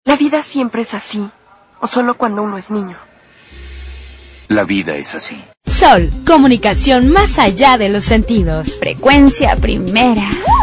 ¿La vida siempre es así? ¿O solo cuando uno es niño? La vida es así. Sol, comunicación más allá de los sentidos. Frecuencia primera.